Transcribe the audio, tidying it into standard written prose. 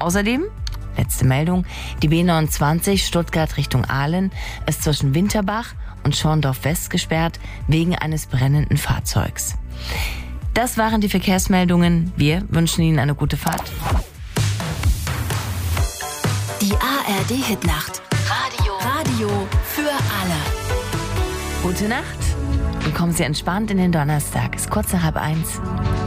Außerdem, letzte Meldung, die B29 Stuttgart Richtung Aalen ist zwischen Winterbach und Schorndorf West gesperrt wegen eines brennenden Fahrzeugs. Das waren die Verkehrsmeldungen. Wir wünschen Ihnen eine gute Fahrt. Die ARD-Hitnacht. Radio für alle. Gute Nacht und kommen Sie entspannt in den Donnerstag. Ist kurz nach 12:30.